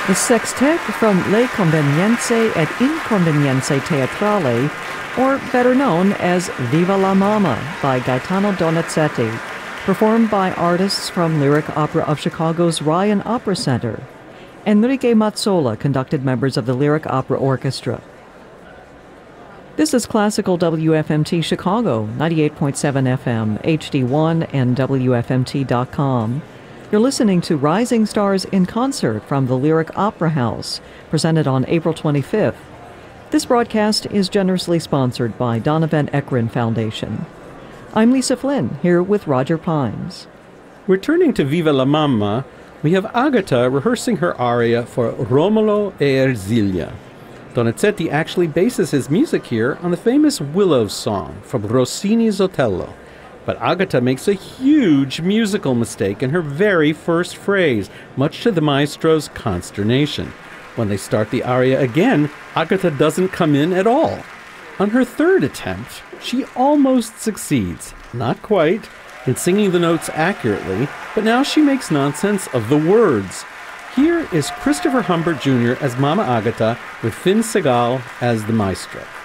The sextet from Le Convenienze et Inconvenienze Teatrale, or better known as Viva la Mama by Gaetano Donizetti, performed by artists from Lyric Opera of Chicago's Ryan Opera Center. Enrique Mazzola conducted members of the Lyric Opera Orchestra. This is Classical WFMT Chicago, 98.7 FM, HD1, and WFMT.com. You're listening to Rising Stars in Concert from the Lyric Opera House, presented on April 25th. This broadcast is generously sponsored by Donovan Ekrin Foundation. I'm Lisa Flynn, here with Roger Pines. Returning to Viva la Mamma, we have Agata rehearsing her aria for Romolo e Ersilia. Donizetti actually bases his music here on the famous Willow song from Rossini's Otello. But Agata makes a huge musical mistake in her very first phrase, much to the maestro's consternation. When they start the aria again, Agata doesn't come in at all. On her third attempt, she almost succeeds, not quite, in singing the notes accurately, but now she makes nonsense of the words. Here is Christopher Humbert Jr. as Mama Agata with Finn Segal as the maestro.